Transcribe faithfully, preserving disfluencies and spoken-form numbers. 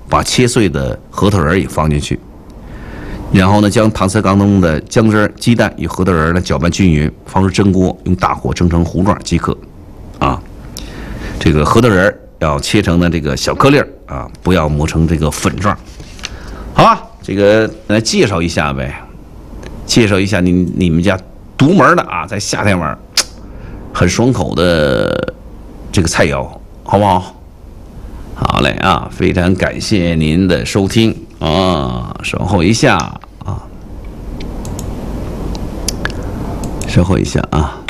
把切碎的核桃仁也放进去，然后呢，将搪瓷缸中的姜汁、鸡蛋与核桃仁呢搅拌均匀，放入蒸锅，用大火蒸成糊状即可。啊，这个核桃仁要切成呢这个小颗粒儿啊，不要磨成这个粉状。好吧，这个来介绍一下呗，介绍一下你你们家独门的啊，在夏天玩很爽口的这个菜肴，好不好？好嘞啊，非常感谢您的收听啊，稍后一下啊，稍后一下啊。